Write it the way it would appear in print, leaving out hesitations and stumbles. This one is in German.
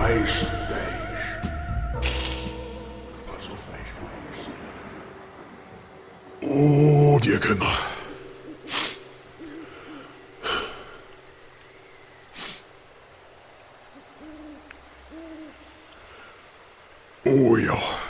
Vleessteeg. Wat zo'n vleesvlees. Oh, die Kinder. Oh ja.